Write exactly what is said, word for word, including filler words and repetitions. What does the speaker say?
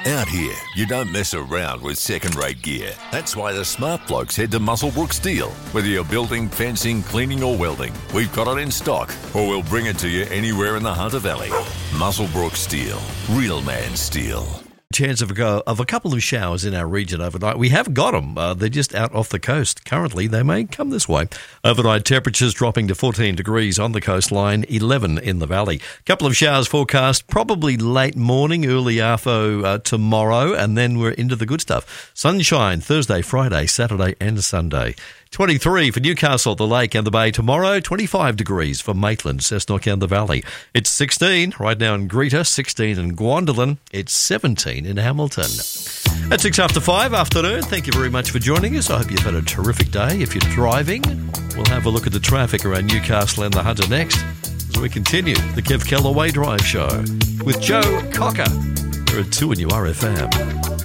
Out here, you don't mess around with second-rate gear. That's why the smart blokes head to Muswellbrook Steel. Whether you're building, fencing, cleaning or welding, we've got it in stock, or we'll bring it to you anywhere in the Hunter Valley. Muswellbrook Steel. Real man steel. Chance of a, of a couple of showers in our region overnight. We have got them. Uh, they're just out off the coast. Currently, they may come this way. Overnight temperatures dropping to fourteen degrees on the coastline, eleven in the valley. Couple of showers forecast, probably late morning, early arvo uh, tomorrow, and then we're into the good stuff. Sunshine Thursday, Friday, Saturday and Sunday. twenty-three for Newcastle, the Lake and the Bay tomorrow. twenty-five degrees for Maitland, Cessnock and the Valley. It's sixteen right now in Greta, sixteen in Guandolen. It's seventeen in Hamilton. At six after five afternoon, thank you very much for joining us. I hope you've had a terrific day. If you're driving, we'll have a look at the traffic around Newcastle and the Hunter next as we continue the Kev Kellaway Drive Show with Joe Cocker. You're at two and you R F M.